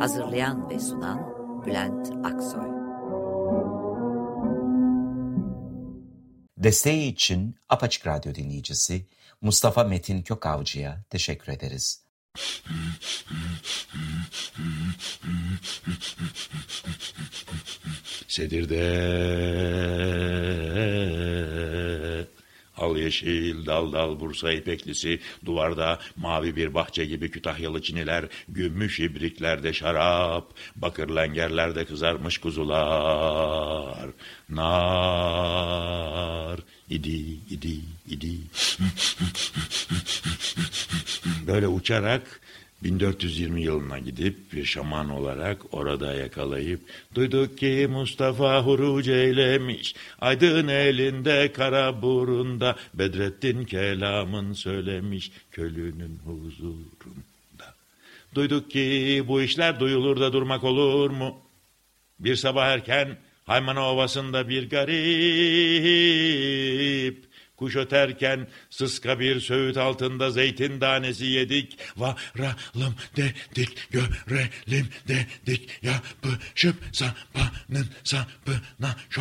Hazırlayan ve sunan Bülent Aksoy. Desteği için Apaçık Radyo dinleyicisi Mustafa Metin Kökavcı'ya teşekkür ederiz. Sedirde al yeşil dal dal Bursa ipeklisi, duvarda mavi bir bahçe gibi Kütahyalı çiniler, gümüş ibriklerde şarap, bakır lengerlerde kızarmış kuzular, nar idi. Böyle uçarak 1420 yılına gidip bir şaman olarak orada yakalayıp, duyduk ki Mustafa huruc eylemiş, aydın elinde kara burunda, Bedrettin kelamın söylemiş köylünün huzurunda. Duyduk ki bu işler duyulur da durmak olur mu? Bir sabah erken Haymana Ovası'nda bir garip kuş öterken sıska bir söğüt altında zeytin tanesi yedik. Varalım dedik, görelim dedik, yapışıp sapanın sapına